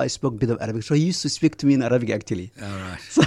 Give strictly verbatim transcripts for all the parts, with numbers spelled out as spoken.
I spoke a bit of Arabic. So he used to speak to me in Arabic, actually. All right. So,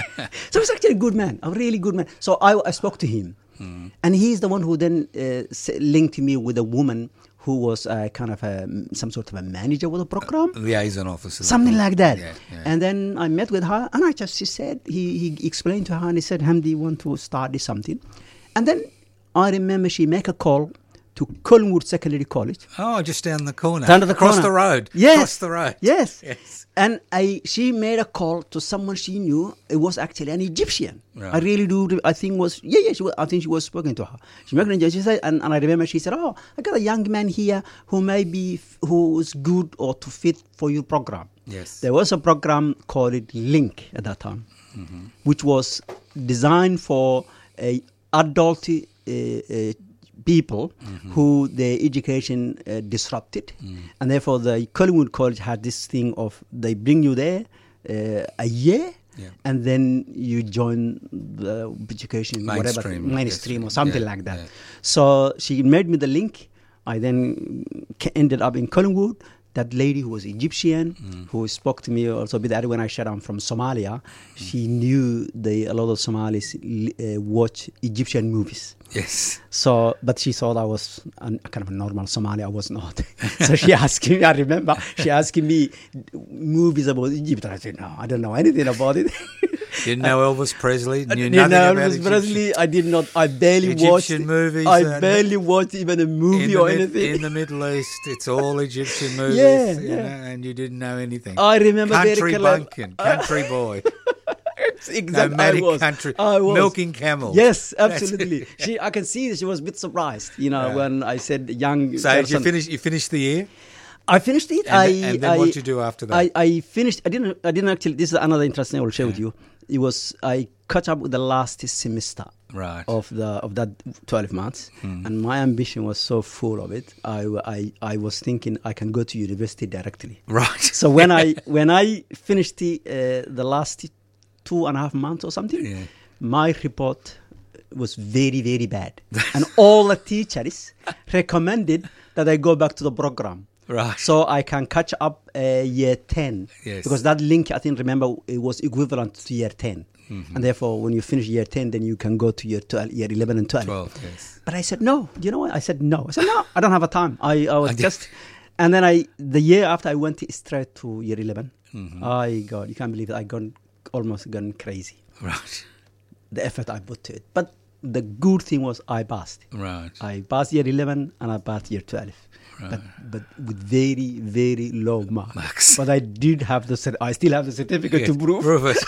so he's actually a good man, a really good man. So I, I spoke to him. Mm. And he's the one who then uh, linked me with a woman who was uh, kind of a, some sort of a manager with the program. Uh, liaison officer. Something like that. Yeah, yeah. And then I met with her, and I just, she said, he, he explained to her, and he said, Hamdi, you want to start this something? And then I remember she make a call to Collingwood Secondary College. Oh, just down the corner. Down the Across corner. the road. Yes. Across the road. Yes. Yes. And I, she made a call to someone she knew. It was actually an Egyptian. Right. I really do. I think was yeah, yeah. She was, I think she was speaking to her. She made an Egyptian. She said, and, and I remember she said, "Oh, I got a young man here who may be who is good or to fit for your program." Yes. There was a program called it Link at that time, mm-hmm. which was designed for a adult uh, uh, people mm-hmm. who their education uh, disrupted, mm. and therefore the Collingwood College had this thing of they bring you there uh, a year, yeah. and then you join the education mainstream, whatever mainstream yes. or something yeah, like that. Yeah. So she made me the link. I then ended up in Collingwood. That lady who was Egyptian, mm. who spoke to me also a bit earlier when I said I'm from Somalia, mm. she knew the, a lot of Somalis uh, watch Egyptian movies. Yes. So, but she thought I was a, kind of a normal Somali. I was not. So she asked me, I remember, she asked me movies about Egypt. And I said, no, I don't know anything about it. Didn't know Elvis Presley? Knew I nothing know about Elvis Presley. I did not. I barely Egyptian watched movies. I barely watched even a movie or mid, anything. In the Middle East, it's all Egyptian movies. Yeah, you yeah. know, and you didn't know anything. I remember country very clearly. bumpkin, country boy. Exactly. Nomadic I was. country, I was. milking camels. Yes, absolutely. She, I can see that she was a bit surprised, you know, yeah. when I said young. So person. you finished. You finished the year. I finished it. And, I, and then I, what did you do after that? I, I finished. I didn't. I didn't actually. This is another interesting. I will share yeah. with you. It was I caught up with the last semester right. of the of that twelve months, mm. and my ambition was so full of it. I, I, I was thinking I can go to university directly. Right. So when I when I finished the uh, the last two and a half months or something, yeah. my report was very very bad, and all the teachers recommended that I go back to the program. Right. So I can catch up uh, year ten. Yes. Because that link, I think, remember, it was equivalent to year ten. Mm-hmm. And therefore, when you finish year ten, then you can go to year twelve, year eleven and twelve. twelve, yes. But I said, no. Do you know what? I said, no. I said, no, I don't have a time. I, I was just... And then I, the year after, I went straight to year eleven. Mm-hmm. I got, you can't believe it. I gone almost gone crazy. Right. The effort I put to it. But the good thing was I passed. Right. I passed year eleven and I passed year twelve. Right. But but with very very low marks. Marks. But I did have the cert- I still have the certificate yes, to prove. prove it.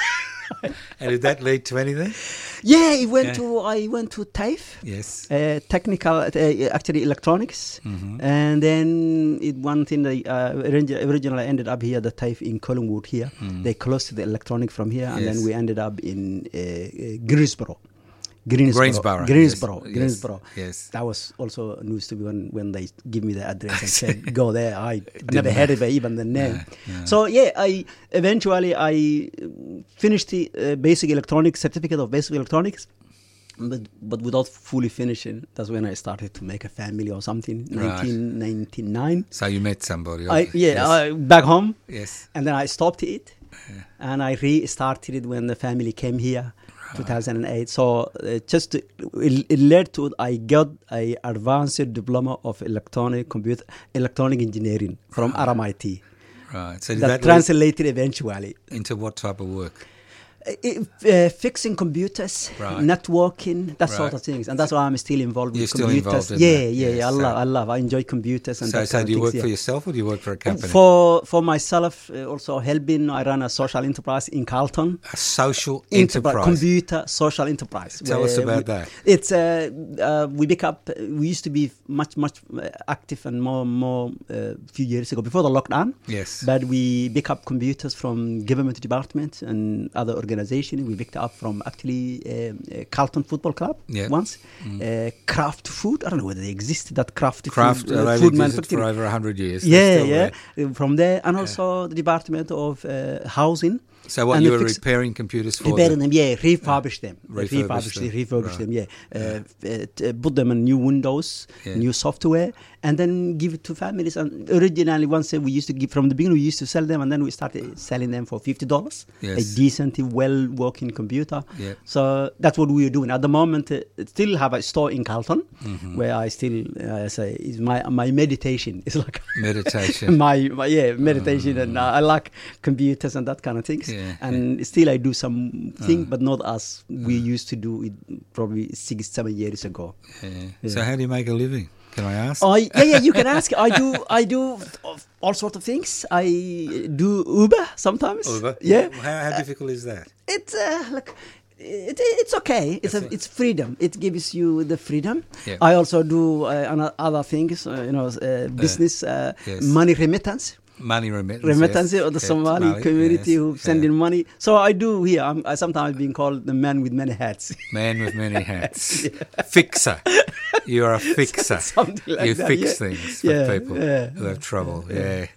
And did that lead to anything? Yeah, it went yeah. to I went to TAFE. Yes. Uh, technical, uh, actually electronics, mm-hmm. and then it one thing that uh, originally I ended up here, the TAFE in Collingwood here. Mm. They closed the electronic from here, yes. and then we ended up in uh, uh, Greensboro. Greensboro. Greensboro. Greensboro. Yes. Greensboro. Yes. That was also news to me when, when they give me the address and said, go there. I never heard of it, even the name. Yeah, yeah. So, yeah, I eventually I finished the uh, basic electronics, certificate of basic electronics, but but without fully finishing. That's when I started to make a family or something, right. nineteen ninety-nine. So you met somebody. I, yeah, yes. I, back home. Yes. And then I stopped it, yeah. and I restarted it when the family came here. two thousand eight. So uh, just to, it, it led to I got a advanced diploma of electronic computer electronic engineering from right. R M I T. Right. So did that, that translated eventually into what type of work? It, uh, fixing computers, right. networking, that right. sort of things, and that's why I'm still involved You're with still computers. Involved in yeah, that. yeah, yes, yeah. I so love, I love, I enjoy computers and so, that so kind do you of work things, for yeah. yourself or do you work for a company? For for myself, uh, also helping. I run a social enterprise in Carlton. A social Enterprise, enterprise, computer social enterprise. Tell us about we, that. It's uh, uh, we pick up. We used to be much much active and more more a uh, few years ago before the lockdown. Yes, but we pick up computers from government departments and other organizations. organization. We picked up from actually um, uh, Carlton Football Club Yeah. once. Mm. Uh, Kraft Food. I don't know whether they existed, that Kraft, Craft food, uh, uh, they've food existed manufacturing. for over one hundred years. They're Yeah, still yeah. there. Uh, From there, and also the Department of uh, Housing. So what, And you they were fix- repairing computers for Repairing them? them, yeah, refurbish them, refurbish refurbish them, them, refurbish right. them, yeah. Uh, f- uh, t- uh, put them on new windows, Yeah. new software, and then give it to families. And originally, once uh, we used to give from the beginning, we used to sell them, and then we started selling them for fifty dollars, Yes. a decent, well-working computer. Yeah. So that's what we are doing at the moment. Uh, still have a store in Carlton, Mm-hmm. where I still uh, say is my my meditation. It's like Meditation. my, my yeah meditation, and uh, I like computers and that kind of things. Yeah, and still I do some thing, but not as we used to do it probably six, seven years ago. Yeah. So how do you make a living? Can I ask? I yeah yeah you can ask. I do I do all sorts of things. I do Uber sometimes. Uber? Yeah. How, how difficult is that? It's uh, like it, it's okay. It's a, it's freedom. It gives you the freedom. Yeah. I also do uh, ano- other things. Uh, you know, uh, business, uh, yes. money remittance. Money remittance. Remittance yes. of the Yeah, Somali Mali, community yes. who send Yeah. in money. So I do here. I'm I sometimes being called the man with many hats. Man with many hats. Fixer. You're a fixer. Something like you that, fix yeah. things for Yeah, people yeah. who have trouble. Yeah.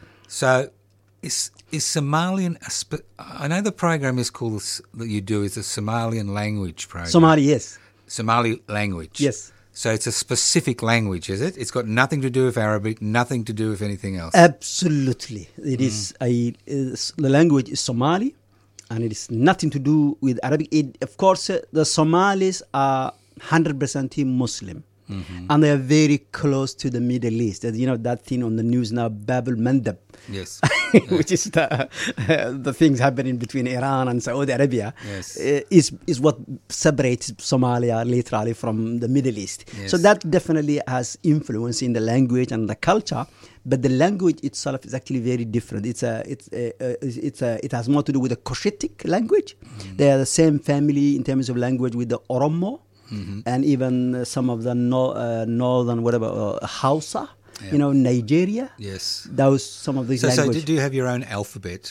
So is is Somalian a spe- I know the program is called s- that you do is a Somalian language program. Somali, yes. Somali language. Yes. So it's a specific language, is it? It's got nothing to do with Arabic, nothing to do with anything else. Absolutely. It is a, is, the language is Somali, and it is nothing to do with Arabic. It, of course, uh, the Somalis are one hundred percent Muslim. Mm-hmm. And they are very close to the Middle East. As you know, that thing on the news now, Bab al-Mandab. Yes. which is the uh, the things happening between Iran and Saudi Arabia, Yes. uh, is is what separates Somalia literally from the Middle East. Yes. So that definitely has influence in the language and the culture. But the language itself is actually very different. It's a, it's a, uh, it's a, it has more to do with the Cushitic language. Mm. They are the same family in terms of language with the Oromo, mm-hmm. and even uh, some of the no, uh, northern whatever uh, Hausa. Yeah. You know, Nigeria. Yes. Those some of these so, languages. So, do you have your own alphabet?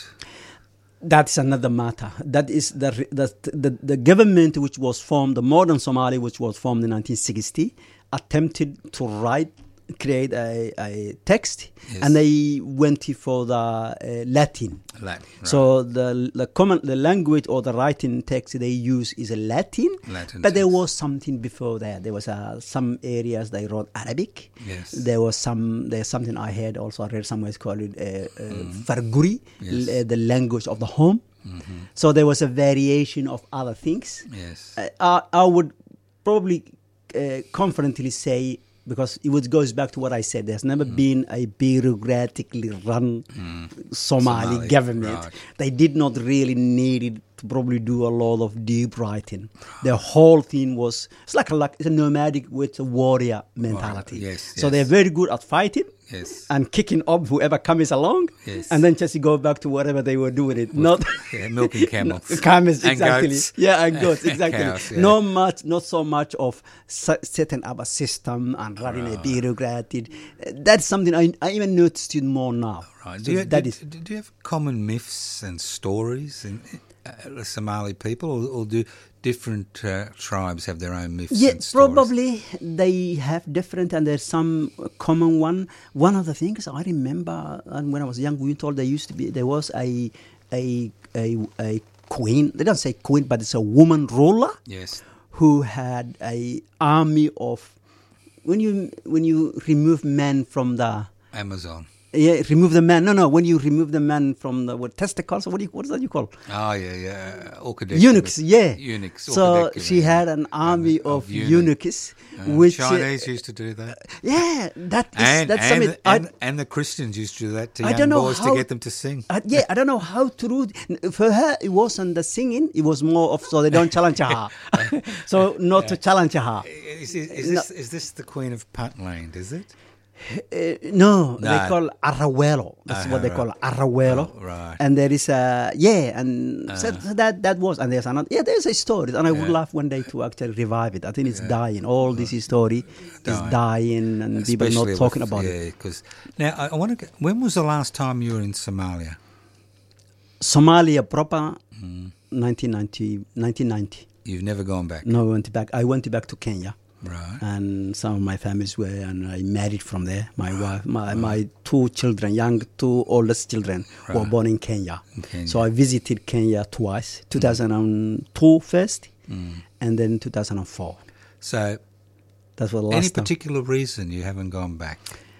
That's another matter. That is the the the, the government which was formed, the modern Somali, which was formed in nineteen sixty, attempted to write, create a, a text, yes. and they went for the uh, Latin. Latin. Right. So the the common the language or the writing text they use is a Latin. Latin but text. there was something before that. There was uh, some areas they wrote Arabic. Yes. There was some. There's something I heard also. I read somewhere it's called it uh, uh, mm. Farguri, yes. l- uh, the language of the home. Mm-hmm. So there was a variation of other things. Yes. Uh, I, I would probably uh, confidently say, because it would, goes back to what I said, there's never mm. been a bureaucratically run mm. Somali, Somali government. Right. They did not really need it to probably do a lot of deep writing. The whole thing was, it's like a, like, it's a nomadic with a warrior mentality. Wow. Yes, so yes. they're very good at fighting. Yes. And kicking up whoever comes along, yes. and then just go back to whatever they were doing it. With, not yeah, milking camels, no, camels and exactly. Goats. Yeah, and goats exactly. Cows, yeah. Not much, not so much of setting up a system and running right. a bureaucratic. That's something I, I even noticed it more now. Right. So do, you, that do, is, do you have common myths and stories in uh, Somali people, or, or do different uh, tribes have their own myths yeah, and stories? probably they have different, and there's some common one. One of the things I remember, and when I was young, we were told there used to be, there was a a a, a queen. They don't say queen, but it's a woman ruler. Yes. Who had a army of, when you when you remove men from the Amazon. Yeah, remove the man. No, no. When you remove the man from the what, testicles, what do you, what is that you call? Oh yeah, yeah. Orchidectomy. Eunuchs, yeah. Eunuchs. So she had an army of, of, of eunuch. eunuchs, uh, which Chinese uh, used to do that. Yeah, that is and that's and, something. And, I, and the Christians used to do that to I young don't know boys how, to get them to sing. Uh, yeah, I don't know how true. For her, it wasn't the singing. It was more of so they don't challenge her. So not yeah. to challenge her. Is, is, is, no. this, is this the Queen of Puntland? Is it? Uh, no, no, they call Arrawelo. That's uh, what they call Arrawelo. Oh, right. And there is a yeah, and uh, so that that was, and there's another. Yeah, there's a story, and I would yeah. love one day to actually revive it. I think it's yeah. dying. All this story dying. is dying, and Especially people not talking with, about yeah, it. Yeah, because now I, I want to. When was the last time you were in Somalia? Somalia proper. Mm. nineteen ninety, nineteen ninety. You've never gone back? No, I went back. I went back to Kenya. Right. And some of my families were, and I married from there. My wife, my, right. my two children, young two oldest children, right. were born in Kenya. in Kenya. So I visited Kenya twice, two thousand two first, mm. and then two thousand four. So, that's what the last any time. particular reason you haven't gone back?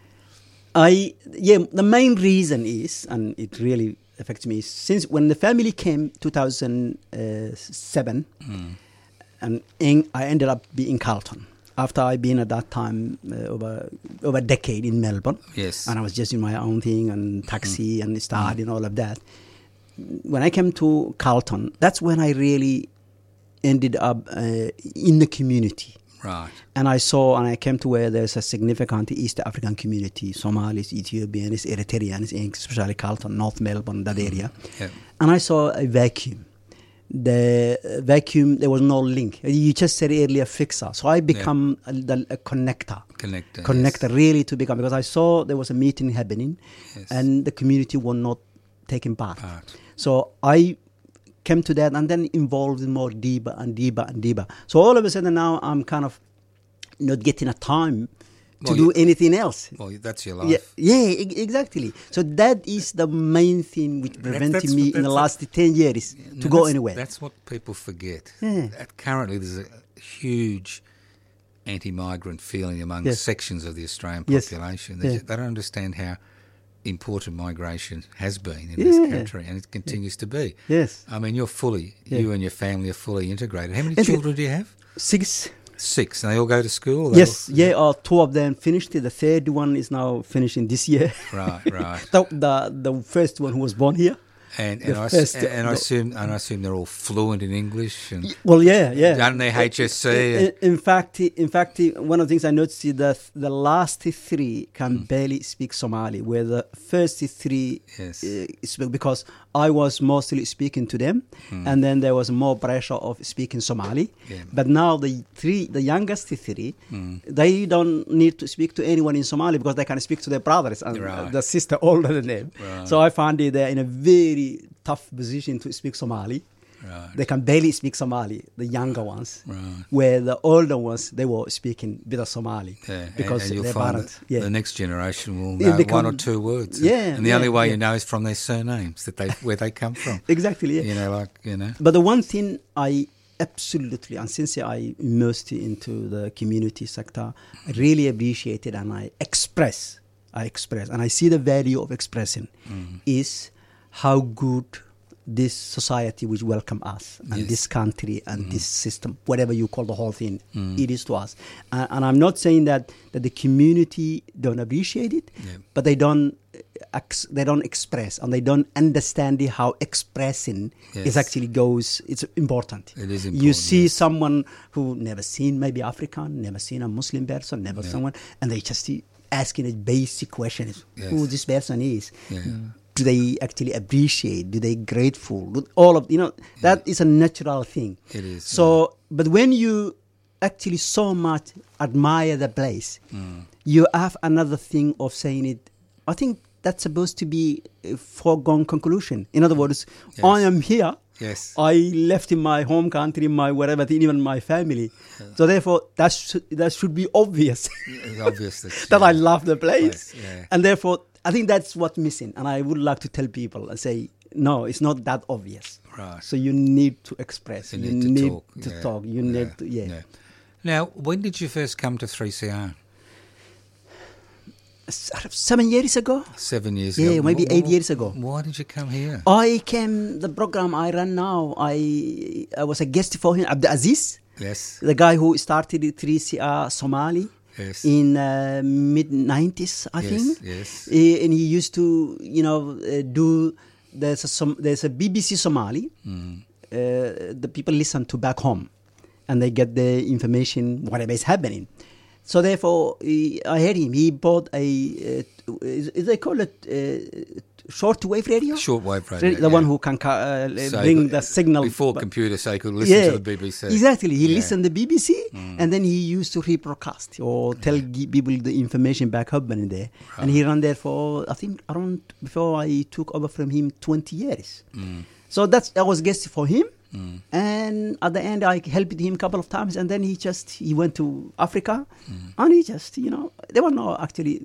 I yeah, the main reason is, and it really affects me, since when the family came two thousand seven, mm. and in, I ended up being in Carlton. After I'd been at that time uh, over over a decade in Melbourne, yes, and I was just doing my own thing and taxi mm. and study mm. and all of that. When I came to Carlton, that's when I really ended up uh, in the community. Right. And I saw, and I came to where there's a significant East African community, Somalis, Ethiopians, Eritreans, especially Carlton, North Melbourne, that area. Yep. And I saw a vacuum. The vacuum, there was no link. You just said earlier, fixer. So I become yep. a, a connector. Connector. Connector, yes. really to become, because I saw there was a meeting happening, yes. and the community were not taking part. part. So I came to that and then involved in more deeper and deeper and deeper. So all of a sudden now I'm kind of not getting a time to well, do you, anything else. Well, that's your life. Yeah, yeah, exactly. So that is the main thing which prevented that's, me in the last a, ten years yeah, to no, go anywhere. That's what people forget. Yeah. That currently there's a huge anti-migrant feeling among yes. sections of the Australian population. Yes. They, yeah. they don't understand how important migration has been in yeah. this country, and it continues yeah. to be. Yes. I mean, you're fully, yeah. you and your family are fully integrated. How many and children do you have? Six. Six. And they all go to school? Yes. All, yeah, uh, two of them finished. The third one is now finishing this year. Right, right. the, the the first one who was born here. And and, I, first, and, and I assume and I assume they're all fluent in English. And well, yeah, yeah. Done their H S C. In, in, in fact, in fact, one of the things I noticed is that the last three can mm. barely speak Somali, where the first three yes. uh, speak, because I was mostly speaking to them, mm. and then there was more pressure of speaking Somali. Yeah. But now the three, the youngest three, mm. they don't need to speak to anyone in Somali because they can speak to their brothers and right. the sister older than them. Right. So I found it they're in a very tough position to speak Somali. Right. They can barely speak Somali, the younger ones, right. where the older ones, they were speaking a bit of Somali. Yeah. Because and, and you'll their find parents, that yeah. the next generation will know become, one or two words. Yeah, and the yeah, only way yeah. you know is from their surnames, that they where they come from. Exactly, yeah. You know, like, you know. But the one thing I absolutely, and since I immersed into the community sector, I really appreciate it and I express, I express, and I see the value of expressing mm. is how good this society which welcome us and yes. this country and mm. this system, whatever you call the whole thing, mm. it is to us. Uh, and I'm not saying that, that the community don't appreciate it, yeah. but they don't ex- they don't express and they don't understand how expressing yes. is actually goes. It's important. It is important. You see yes. someone who never seen maybe African, never seen a Muslim person, never yeah. someone, and they just see, asking a basic question: yes. who this person is. Yeah. Mm. Do they actually appreciate? Do they grateful? All of you know that yeah. is a natural thing. It is. So, yeah. but when you actually so much admire the place, mm. you have another thing of saying it. I think that's supposed to be a foregone conclusion. In other words, yes. I am here. Yes. I left in my home country, my whatever, even my family. Yeah. So therefore, that sh- that should be obvious. It's obvious that, that yeah. I love the place, place yeah. and therefore. I think that's what's missing, and I would like to tell people and say, no, it's not that obvious. Right. So you need to express. You, you need to need talk. To yeah. talk. You yeah. need to, yeah. yeah. Now, when did you first come to three C R? Seven years ago. Seven years yeah, ago. Yeah, maybe why, eight years ago. Why did you come here? I came, the program I run now, I I was a guest for him, Abdul Aziz. Yes. The guy who started three C R Somali. Yes. In uh, mid nineties, I yes, think. Yes. Uh, and he used to, you know, uh, do. There's a some, there's a B B C Somali. Mm. Uh, the people listen to back home, and they get the information whatever is happening. So therefore, he, I heard him. He bought a. Uh, is, is they call it uh, shortwave radio? Shortwave radio. The yeah. one who can uh, so bring the signal before computers, so he could listen yeah, to the B B C. Exactly. He yeah. listened to the B B C, mm. and then he used to rebroadcast or tell yeah. people the information back home and there. Right. And he ran there for I think around before I took over from him twenty years. Mm. So that's I was guest for him. Mm. And at the end, I helped him a couple of times, and then he just he went to Africa, mm. and he just you know there were no actually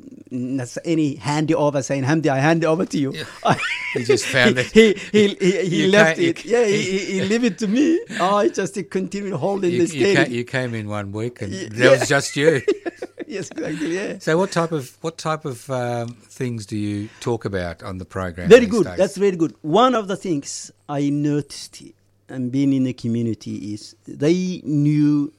any handy over saying Hamdi, I hand it over to you. Yeah. He just found he, it. He he he, he left it. You, yeah, he, he leave it to me. I just continued holding you, the you, steering. you came in one week, and yeah. that was just you. Yes, exactly. Yeah. So, what type of what type of um, things do you talk about on the program? Very good. Days? That's very good. One of the things I noticed and being in the community is they knew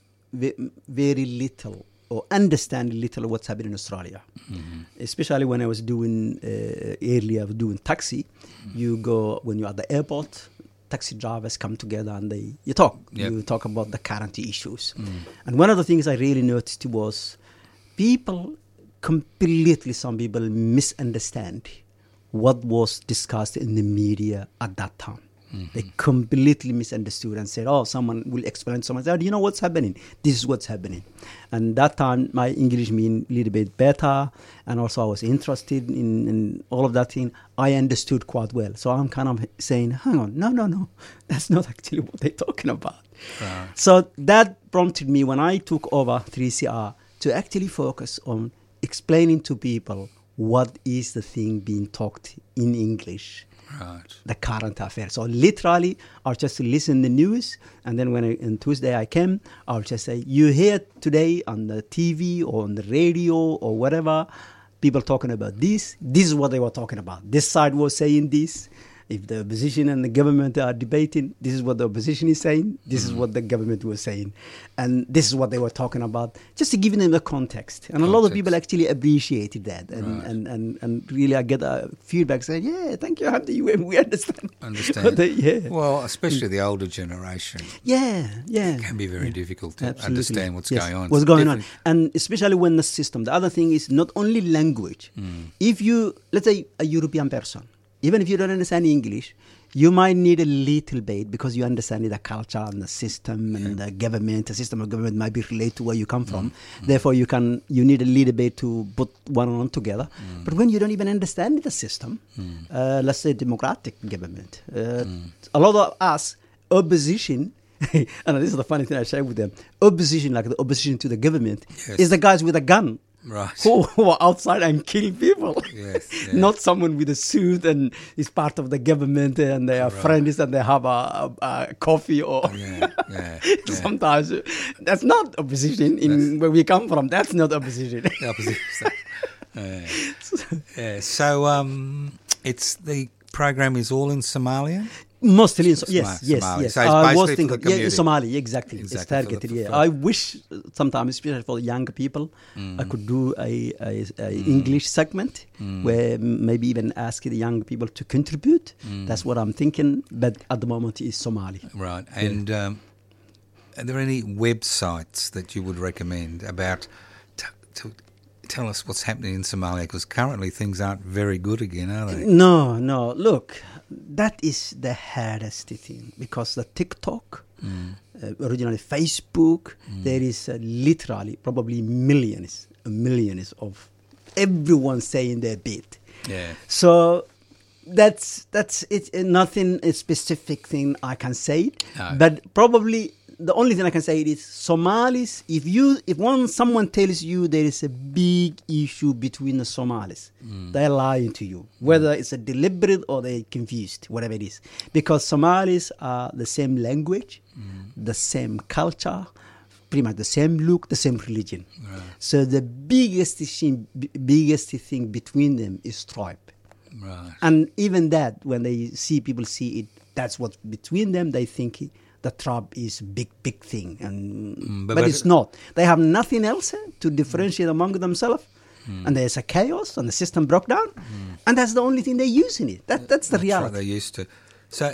very little or understand little what's happening in Australia. Mm-hmm. Especially when I was doing uh, earlier, I was doing taxi. Mm-hmm. You go when you're at the airport. Taxi drivers come together and they you talk. Yep. You talk about the current issues. Mm. And one of the things I really noticed was people completely, some people misunderstand what was discussed in the media at that time. Mm-hmm. They completely misunderstood and said, oh, someone will explain. Someone said, oh, do you know what's happening? This is what's happening. And that time, my English mean a little bit better. And also I was interested in, in all of that thing. I understood quite well. So I'm kind of saying, hang on, no, no, no. That's not actually what they're talking about. Right. So that prompted me when I took over three C R to actually focus on explaining to people what is the thing being talked in English. Right. The current affairs. So literally, I'll just listen the news, and then when I, on Tuesday I came, I'll just say, you hear today on the T V or on the radio or whatever, people talking about this. This is what they were talking about. This side was saying this. If the opposition and the government are debating, this is what the opposition is saying. This mm. is what the government was saying. And this is what they were talking about. Just to give them a context. And context. A lot of people actually appreciated that. And right. and, and, and really I get a feedback saying, yeah, thank you, Hamdi. We understand. Understand. they, yeah. Well, especially the older generation. Yeah, yeah. It can be very yeah. difficult to Absolutely. understand what's yes. going on. What's going on. And especially when the system. The other thing is not only language. Mm. If you, let's say a European person, even if you don't understand English, you might need a little bit because you understand the culture and the system and yeah. the government. The system of government might be related to where you come from. Mm. Therefore, you can you need a little bit to put one on together. Mm. But when you don't even understand the system, mm. uh, let's say democratic government, uh, mm. a lot of us, opposition, and this is the funny thing I share with them, opposition, like the opposition to the government, yes. is the guys with a gun. Right. Who, who are outside and kill people. Yes, yes. Not someone with a suit and is part of the government and they are right. friends and they have a, a, a coffee or yeah, yeah, yeah. sometimes that's not opposition in that's, where we come from. That's not opposition. The opposition. yeah. yeah. So um, it's the program is all in Somalian? Mostly, in, yes, Somali. yes, yes. So I was thinking, yeah, Somali, exactly. exactly. It's targeted, the, yeah. I wish sometimes, especially for the younger people, mm. I could do a, a, a mm. English segment mm. where maybe even ask the young people to contribute. Mm. That's what I'm thinking, but at the moment it's Somali. Right, and yeah. um, are there any websites that you would recommend about t- to tell us what's happening in Somalia? Because currently things aren't very good again, are they? No, no. Look, that is the hardest thing because the TikTok, mm. uh, originally Facebook, mm. there is uh, literally probably millions, millions of everyone saying their bit. Yeah. So that's that's it. Nothing a specific thing I can say, no. but probably. The only thing I can say is Somalis, if you, if one, someone tells you there is a big issue between the Somalis, mm. they're lying to you, whether mm. it's a deliberate or they're confused, whatever it is. Because Somalis are the same language, mm. the same culture, pretty much the same look, the same religion. Right. So the biggest thing, biggest thing between them is tribe. Right. And even that, when they see people see it, that's what's between them, they think it, the tribe is a big, big thing. and mm, but, but, but it's not. They have nothing else eh, to differentiate mm. among themselves. Mm. And there's a chaos and the system broke down. Mm. And that's the only thing they're using it. That, that's the that's reality. Right, they're used to. So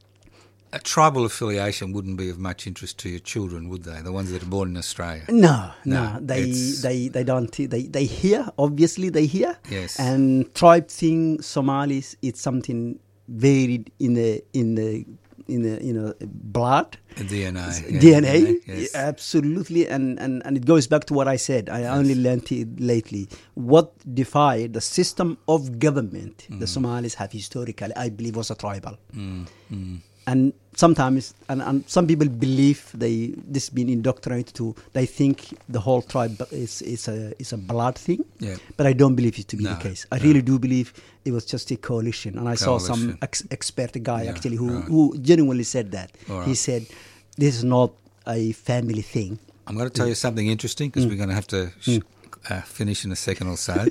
a tribal affiliation wouldn't be of much interest to your children, would they? The ones that are born in Australia? No, no. no they, they, they don't. They, they hear, obviously they hear. Yes. And tribe thing, Somalis, it's something very in the, in the, in the, you know, blood. D N A. Yeah, D N A, D N A yes. Absolutely. And, and, and it goes back to what I said. I yes. only learned it lately. What defied the system of government mm. the Somalis have historically, I believe, was a tribal. Mm. Mm. and sometimes, and, and some people believe they this been indoctrinated to. They think the whole tribe is is a is a blood thing. Yeah. But I don't believe it to be No, the case. I no. really do believe it was just a coalition. And I saw some Coalition. ex- expert guy Yeah, actually who right. who genuinely said that. All right. He said this is not a family thing. I'm going to tell you something interesting because Mm. we're going to have to sh- uh, finish in a second or so.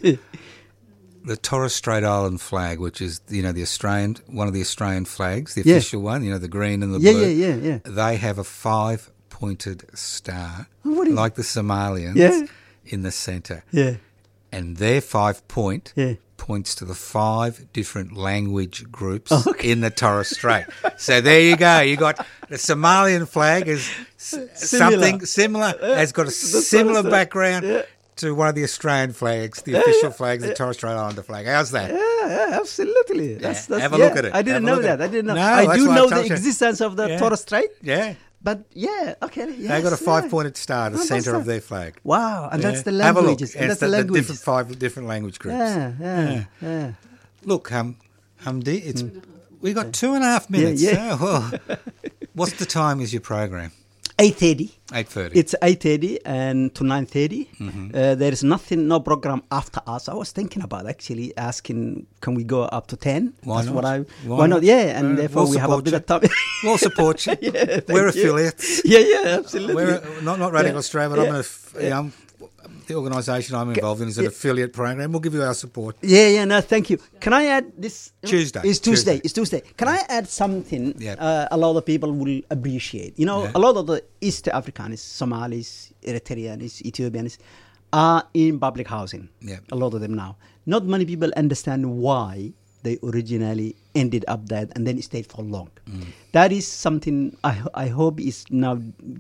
The Torres Strait Island flag, which is, you know, the Australian, one of the Australian flags, the Yeah. official one, you know, the green and the Yeah, blue. yeah, yeah, yeah. They have a five-pointed star, Oh, what is- like the Somalians, Yeah. in the centre. Yeah, And their five point yeah. points to the five different language groups Oh, okay. in the Torres Strait. So there you go. You got the Somalian flag is s- something similar, has got a similar Strait. background Yeah. to one of the Australian flags, the official flags, the Torres Strait Islander flag. How's that? Yeah, yeah, absolutely. That's, that's, have a yeah, look at it. I didn't Have a know look at that. it. I didn't know. No, I that's do why I know told the you. existence of the Yeah. Torres Strait. Yeah. But yeah, okay. Yes, They got a yeah. five-pointed star at the Oh, that's centre of that. their flag. Wow, and that's Yeah. the Have a look. languages. It's And that's the, the the languages. different five different language groups. Yeah, yeah, yeah. Look, um, Hamdi, it's we got two and a half minutes. Mm. yeah. Oh, well, what's the time is your program? eight thirty. Eight thirty. It's eight thirty and to nine thirty. Mm-hmm. Uh, there is nothing, no program after us. I was thinking about actually asking, can we go up to ten? Why That's not? what I. Why Why, not? not? Yeah, and Uh, therefore we'll we have a support bit you. of time. We'll support you. Yeah, thank We're you. affiliates. Yeah, yeah, absolutely. We're not not Radical Yeah. Australia, but Yeah. I'm an aff- you know, the organisation I'm involved in is an yeah. affiliate program. We'll give you our support. Yeah, yeah, no, thank you. Can I add this? Tuesday. It's Tuesday. Tuesday. It's Tuesday. Can I add something Yeah. uh, a lot of people will appreciate? You know, Yeah. a lot of the East Africans, Somalis, Eritreans, Ethiopians are in public housing. Yeah. A lot of them now. Not many people understand why they originally ended up there and then stayed for long. Mm. That is something I, I hope is now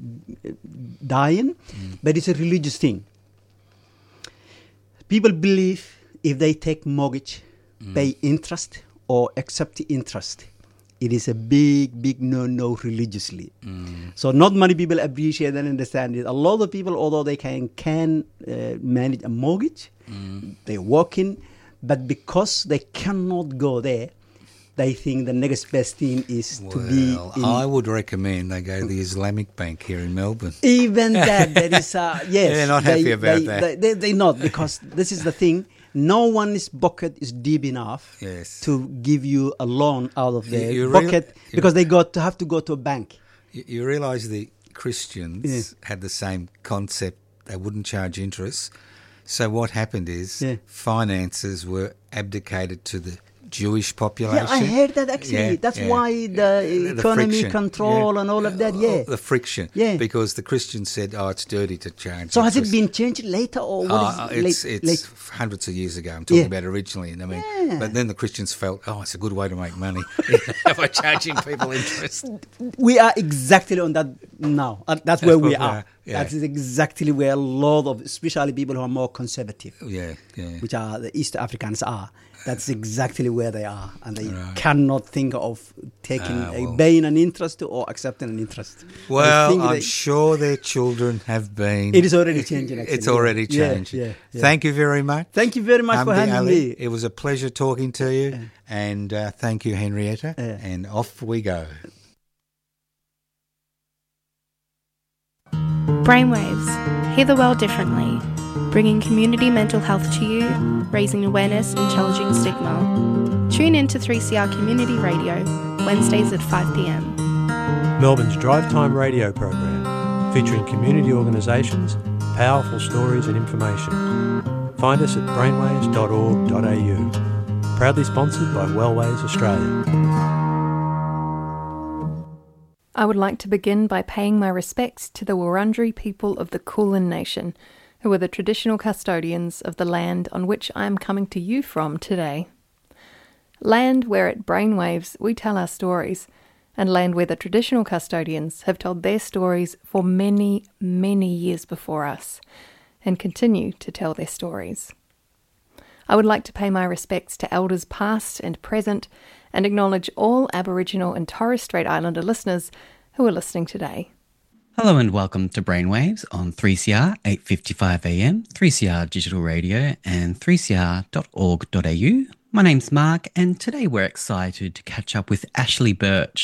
dying, Mm. but it's a religious thing. People believe if they take mortgage, Mm. pay interest or accept interest, it is a big, big no-no religiously. Mm. So not many people appreciate and understand it. A lot of people, although they can can uh, manage a mortgage, Mm. they're working, but because they cannot go there, they think the next best thing is to be Well, in. I would recommend they go to the Islamic Bank here in Melbourne. Even that, there is a, yes. They're not they, happy about they, that. They, they, they're not, because this is the thing. No one's bucket is deep enough Yes. to give you a loan out of their You- you real- bucket you- because they got to have to go to a bank. You, you realise the Christians had the same concept. They wouldn't charge interest. So what happened is Yeah. finances were abdicated to the Jewish population. Yeah, I heard that actually. Yeah, That's yeah. why the, The economy friction, control yeah. and all of that, Uh, yeah. The friction. Yeah. Because the Christians said, oh, it's dirty to charge So has it interest. been changed later or what Uh, is it's late, it's late? hundreds of years ago. I'm talking Yeah. about originally. And I mean, Yeah. but then the Christians felt, oh, it's a good way to make money by charging people interest. We are exactly on that now. Uh, that's where we where we are. are, yeah. That is exactly where a lot of, especially people who are more conservative, Yeah, yeah. which are the East Africans are. That's exactly where they are, and they Right. cannot think of taking Ah, a well. paying an interest or accepting an interest. I Well, think I'm they- sure their children have been. It is already changing, It's actually, already yeah. Yeah, changing. yeah, yeah. Thank you very much. Thank you very much for Hamdi having Ali. me. It was a pleasure talking to you, and uh, thank you, Henrietta. Yeah. And off we go. Brainwaves, hear the world differently, bringing community mental health to you, raising awareness and challenging stigma. Tune in to three C R Community Radio, Wednesdays at five p m. Melbourne's Drive Time radio program, featuring community organisations, powerful stories and information. Find us at brainwaves dot org dot a u. Proudly sponsored by Wellways Australia. I would like to begin by paying my respects to the Wurundjeri people of the Kulin Nation, who are the traditional custodians of the land on which I am coming to you from today. Land where at Brainwaves we tell our stories, and land where the traditional custodians have told their stories for many, many years before us, and continue to tell their stories. I would like to pay my respects to elders past and present, and acknowledge all Aboriginal and Torres Strait Islander listeners who are listening today. Hello and welcome to Brainwaves on three C R eight fifty-five A M, three C R Digital Radio and three c r dot org dot a u. My name's Mark and today we're excited to catch up with Ashley Birch,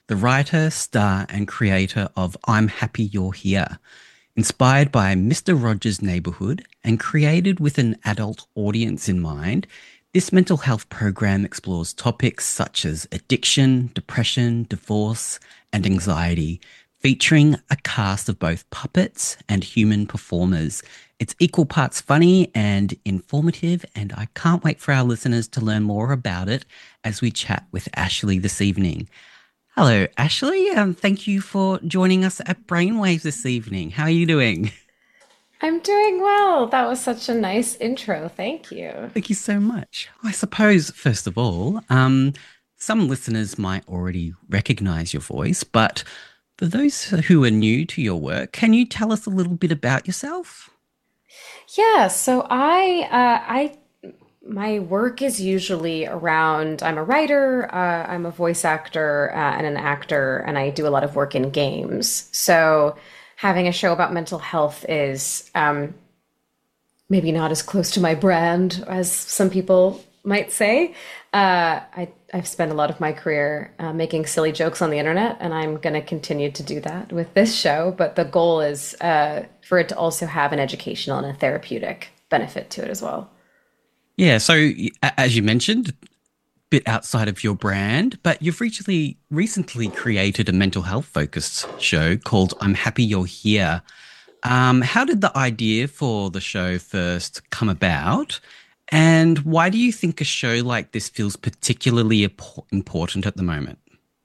the writer, star, and creator of I'm Happy You're Here. Inspired by Mister Rogers' Neighborhood and created with an adult audience in mind, this mental health program explores topics such as addiction, depression, divorce, and anxiety, featuring a cast of both puppets and human performers. It's equal parts funny and informative, and I can't wait for our listeners to learn more about it as we chat with Ashley this evening. Hello, Ashley. Um, thank you for joining us at Brainwaves this evening. How are you doing? I'm doing well. That was such a nice intro. Thank you. Thank you so much. I suppose, first of all, um, some listeners might already recognize your voice, but for those who are new to your work, can you tell us a little bit about yourself? Yeah, so I, uh, I, my work is usually around, I'm a writer, uh, I'm a voice actor uh, and an actor, and I do a lot of work in games. So having a show about mental health is um, maybe not as close to my brand as some people might say. Uh, I, I've spent a lot of my career uh, making silly jokes on the internet, and I'm going to continue to do that with this show. But the goal is uh, for it to also have an educational and a therapeutic benefit to it as well. Yeah. So as you mentioned, a bit outside of your brand, but you've recently recently created a mental health focused show called I'm Happy You're Here. Um, how did the idea for the show first come about? And why do you think a show like this feels particularly important at the moment?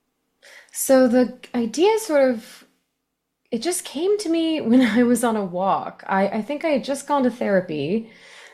So the idea sort of, it just came to me when I was on a walk. I, I think I had just gone to therapy,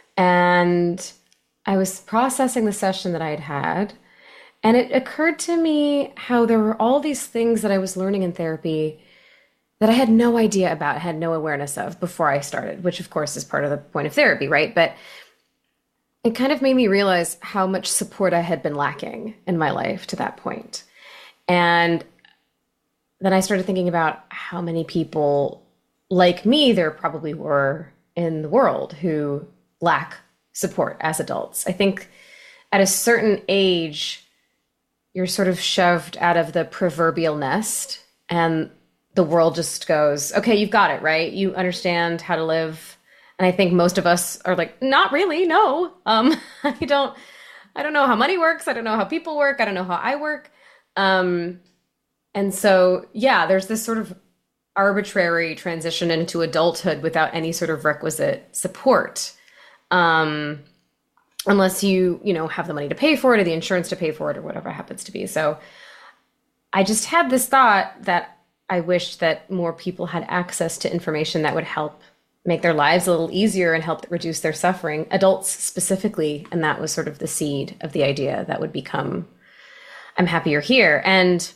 and I was processing the session that I had had. And it occurred to me how there were all these things that I was learning in therapy that I had no idea about, had no awareness of before I started, which of course is part of the point of therapy, right? But it kind of made me realize how much support I had been lacking in my life to that point. And then I started thinking about how many people like me there probably were in the world who lack support as adults. I think at a certain age, you're sort of shoved out of the proverbial nest, and the world just goes, okay, you've got it, right? You understand how to live. And I think most of us are like, not really, no. Um, I don't, I don't know how money works. I don't know how people work. I don't know how I work. Um, and so, yeah, there's this sort of arbitrary transition into adulthood without any sort of requisite support. Um, unless you, you know, have the money to pay for it or the insurance to pay for it or whatever it happens to be. So I just had this thought that I wish that more people had access to information that would help make their lives a little easier and help reduce their suffering, adults specifically. And that was sort of the seed of the idea that would become I'm Happy You're Here. And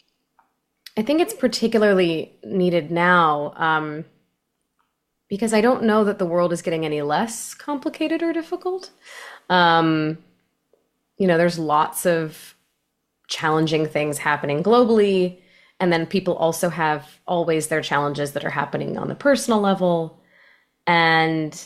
I think it's particularly needed now um, because I don't know that the world is getting any less complicated or difficult. Um, you know, there's lots of challenging things happening globally. And then people also have always their challenges that are happening on the personal level. And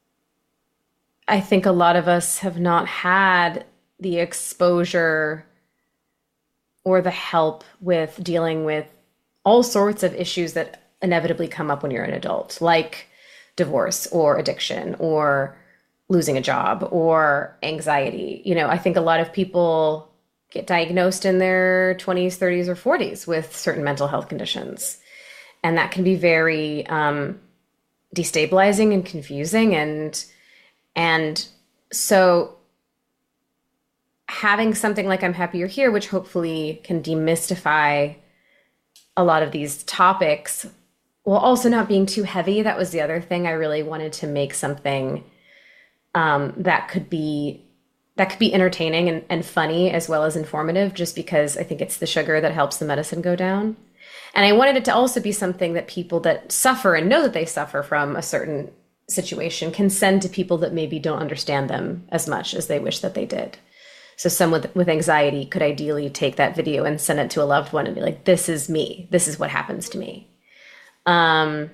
I think a lot of us have not had the exposure or the help with dealing with all sorts of issues that inevitably come up when you're an adult, like divorce or addiction or losing a job or anxiety. You know, I think a lot of people get diagnosed in their twenties, thirties, or forties with certain mental health conditions. And that can be very um, destabilizing and confusing. And, and so having something like I'm Happy You're Here, which hopefully can demystify a lot of these topics, while also not being too heavy. That was the other thing. I really wanted to make something um, that could be that could be entertaining and, and funny as well as informative, just because I think it's the sugar that helps the medicine go down. And I wanted it to also be something that people that suffer and know that they suffer from a certain situation can send to people that maybe don't understand them as much as they wish that they did. So someone with, with anxiety could ideally take that video and send it to a loved one and be like, this is me. This is what happens to me. Um,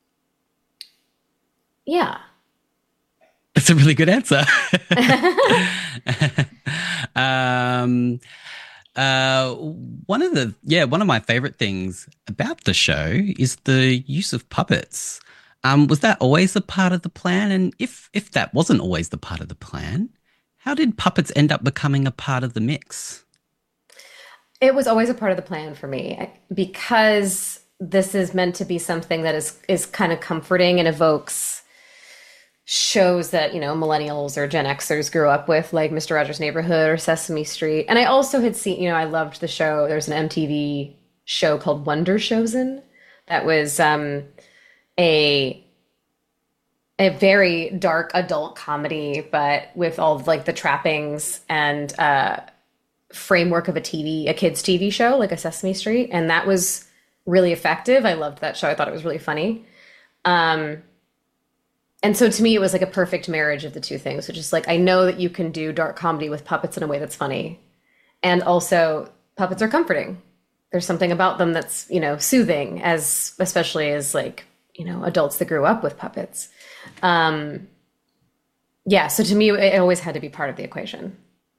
yeah. That's a really good answer. um, Uh, one of the yeah, one of my favorite things about the show is the use of puppets. Um, was that always a part of the plan? And if if that wasn't always the part of the plan, how did puppets end up becoming a part of the mix? It was always a part of the plan for me because this is meant to be something that is is kind of comforting and evokes shows that, you know, millennials or Gen Xers grew up with, like Mister Rogers' Neighborhood or Sesame Street. And I also had seen, you know, I loved the show. There's an M T V show called Wonderschozen that was um, a a very dark adult comedy, but with all of, like, the trappings and uh, framework of a T V, a kid's T V show, like a Sesame Street. And that was really effective. I loved that show. I thought it was really funny. Um, And so to me, it was like a perfect marriage of the two things, which is like, I know that you can do dark comedy with puppets in a way that's funny. And also puppets are comforting. There's something about them that's, you know, soothing, as especially as like, you know, adults that grew up with puppets. Um, yeah. So to me, it always had to be part of the equation.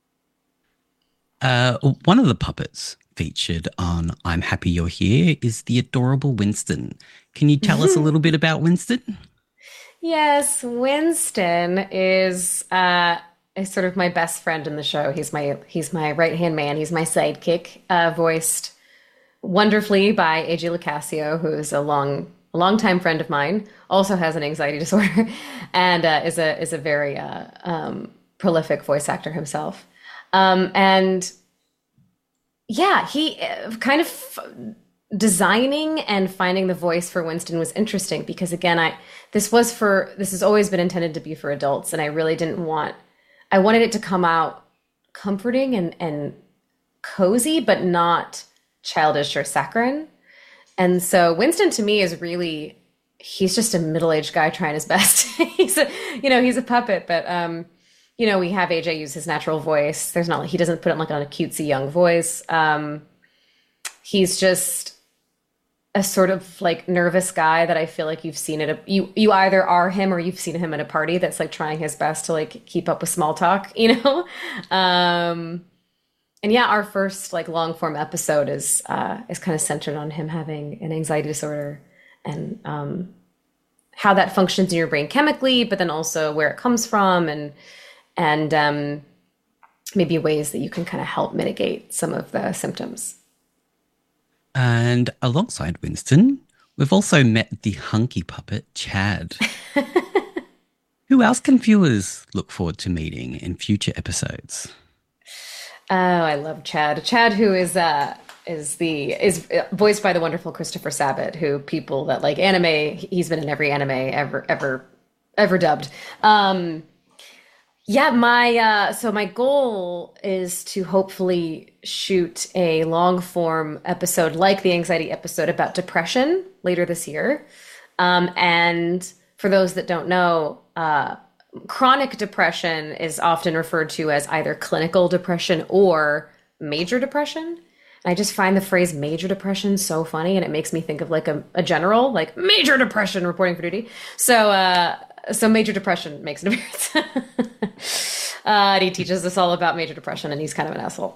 Uh, one of the puppets featured on I'm Happy You're Here is the adorable Winston. Can you tell us a little bit about Winston? Yes, Winston is uh, is sort of my best friend in the show. He's my he's my right hand man. He's my sidekick, uh, voiced wonderfully by A J Locascio, who is a long a longtime friend of mine. Also has an anxiety disorder, and uh, is a is a very uh, um, prolific voice actor himself. Um, and yeah, he uh, kind of. Designing and finding the voice for Winston was interesting because, again, I this was for this has always been intended to be for adults, and I really didn't want I wanted it to come out comforting and and cozy, but not childish or saccharine. And so Winston to me is really he's just a middle-aged guy trying his best. he's a you know he's a puppet, but um you know we have A J use his natural voice. There's not he doesn't put it like on a cutesy young voice. Um, he's just a sort of like nervous guy that I feel like you've seen at a, you, you either are him or you've seen him at a party that's like trying his best to like keep up with small talk, you know? Um, and yeah, our first like long form episode is, uh, is kind of centered on him having an anxiety disorder and, um, how that functions in your brain chemically, but then also where it comes from and, and, um, maybe ways that you can kind of help mitigate some of the symptoms. And alongside Winston, we've also met the hunky puppet, Chad. Who else can viewers look forward to meeting in future episodes? Oh, I love Chad. Chad, who is uh, is the is voiced by the wonderful Christopher Sabat, who people that like anime, he's been in every anime ever ever ever dubbed. Um, Yeah, my uh, so my goal is to hopefully shoot a long form episode like the anxiety episode about depression later this year. Um, and for those that don't know, uh, chronic depression is often referred to as either clinical depression or major depression. And I just find the phrase major depression so funny, and it makes me think of like a, a general, like major depression reporting for duty. So, uh, So major depression makes an appearance. uh, and he teaches us all about major depression, and he's kind of an asshole.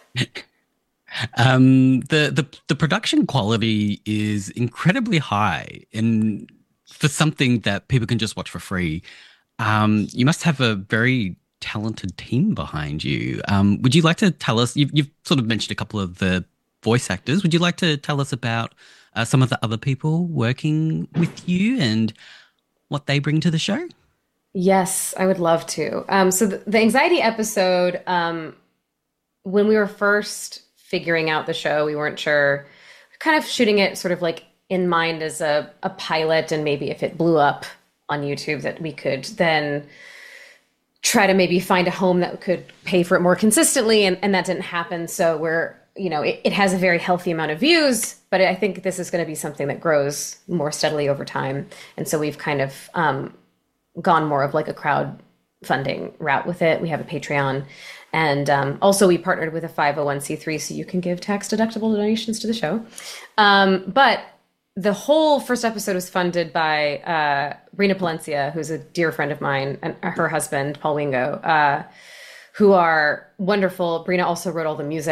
um, the, the the production quality is incredibly high, and for something that people can just watch for free, um, you must have a very talented team behind you. Um, would you like to tell us? You've, you've sort of mentioned a couple of the voice actors. Would you like to tell us about uh, some of the other people working with you and what they bring to the show? Yes, I would love to. Um, so the, the anxiety episode, um, when we were first figuring out the show, we weren't sure, kind of shooting it sort of like in mind as a, a pilot, and maybe if it blew up on YouTube that we could then try to maybe find a home that could pay for it more consistently. And, and that didn't happen. So we're, you know, it, it has a very healthy amount of views, but I think this is going to be something that grows more steadily over time. And so we've kind of um, gone more of like a crowdfunding route with it. We have a Patreon. And um, also we partnered with a five oh one c three, so you can give tax deductible donations to the show. Um, but the whole first episode was funded by uh, Rena Palencia, who's a dear friend of mine, and her husband, Paul Wingo, uh, who are wonderful. Brina also wrote all the music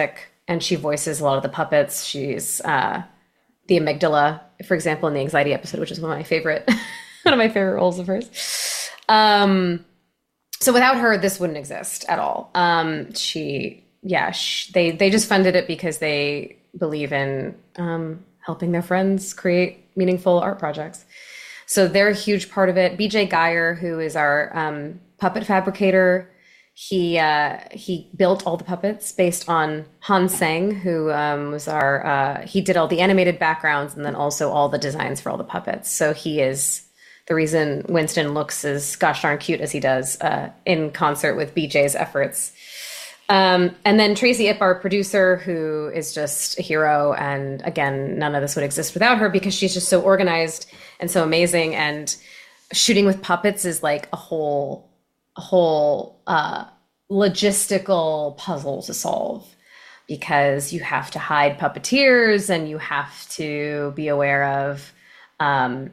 and she voices a lot of the puppets. She's uh, the amygdala, for example, in the anxiety episode, which is one of my favorite, one of my favorite roles of hers. Um, so without her, this wouldn't exist at all. Um, she, yeah, she, they they just funded it because they believe in um, helping their friends create meaningful art projects. So they're a huge part of it. B J Geyer, who is our um, puppet fabricator, he uh, he built all the puppets based on Han Sang, who um, was our, uh, he did all the animated backgrounds and then also all the designs for all the puppets. So he is the reason Winston looks as gosh darn cute as he does uh, in concert with B J's efforts. Um, and then Tracy Ip, our producer, who is just a hero. And again, none of this would exist without her because she's just so organized and so amazing. And shooting with puppets is like a whole, a whole uh, logistical puzzle to solve, because you have to hide puppeteers and you have to be aware of um,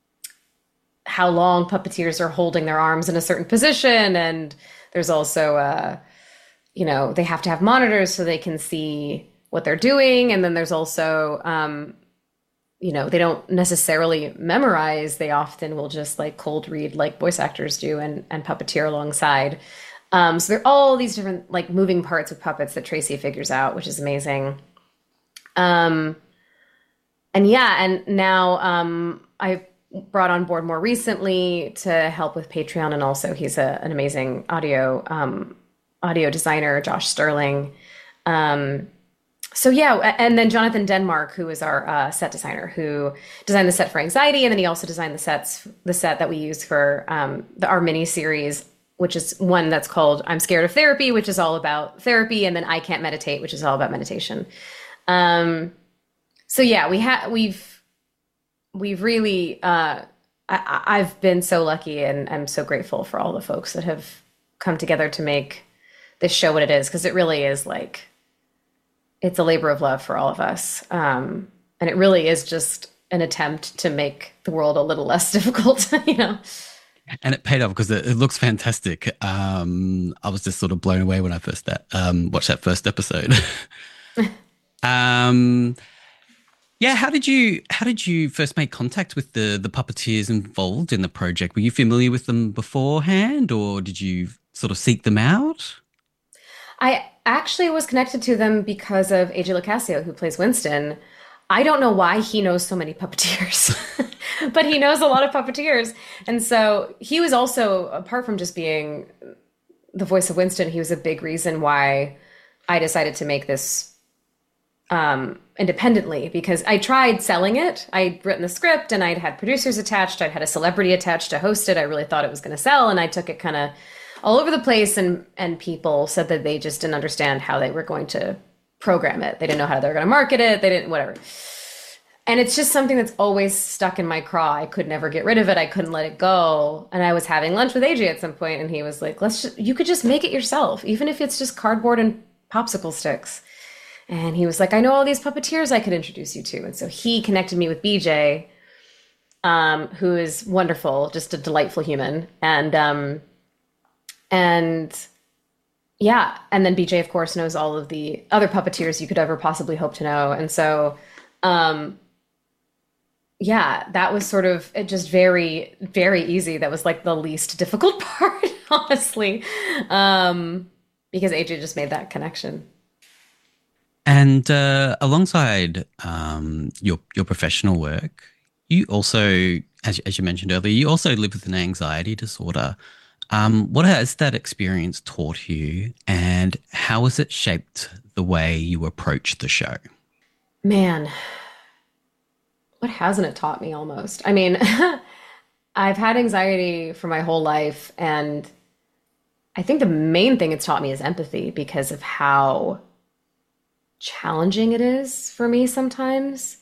how long puppeteers are holding their arms in a certain position. And there's also uh, you know, they have to have monitors so they can see what they're doing. And then there's also, um, you know, they don't necessarily memorize. They often will just like cold read like voice actors do and, and puppeteer alongside. Um, so there are all these different like moving parts with puppets that Tracy figures out, which is amazing. Um, and yeah, and now um, I brought on board more recently to help with Patreon. And also he's a, an amazing audio um audio designer, Josh Sterling. Um, so yeah, and then Jonathan Denmark, who is our uh, set designer, who designed the set for Anxiety, and then he also designed the sets, the set that we use for um, the, our mini series, which is one that's called "I'm Scared of Therapy," which is all about therapy, and then "I Can't Meditate," which is all about meditation. Um, so yeah, we have we've we've really uh, I, I've been so lucky, and I'm so grateful for all the folks that have come together to make this show what it is, because it really is like, it's a labor of love for all of us. Um, and it really is just an attempt to make the world a little less difficult, you know? And it paid off because it, it looks fantastic. Um, I was just sort of blown away when I first that, um, watched that first episode. um, yeah, how did you how did you first make contact with the the puppeteers involved in the project? Were you familiar with them beforehand, or did you sort of seek them out? I actually was connected to them because of A J Locascio, who plays Winston. I don't know why he knows so many puppeteers, but he knows a lot of puppeteers. And so he was also, apart from just being the voice of Winston, he was a big reason why I decided to make this um, independently, because I tried selling it. I'd written the script and I'd had producers attached. I'd had a celebrity attached to host it. I really thought it was going to sell. And I took it kind of all over the place, and and people said that they just didn't understand how they were going to program it. They didn't know how they were going to market it. They didn't, whatever. And it's just something that's always stuck in my craw. I could never get rid of it. I couldn't let it go. And I was having lunch with A J at some point, and he was like, "Let's just, you could just make it yourself, even if it's just cardboard and popsicle sticks." And he was like, "I know all these puppeteers I could introduce you to." And so he connected me with B J, um, who is wonderful, just a delightful human. And, um, And yeah, and then B J, of course, knows all of the other puppeteers you could ever possibly hope to know. And so, um, yeah, that was sort of it just very, very easy. That was like the least difficult part, honestly, um, because A J just made that connection. And uh, alongside um, your your professional work, you also, as, as you mentioned earlier, you also live with an anxiety disorder. Um, what has that experience taught you, and how has it shaped the way you approach the show? Man, what hasn't it taught me almost? I mean, I've had anxiety for my whole life, and I think the main thing it's taught me is empathy, because of how challenging it is for me sometimes.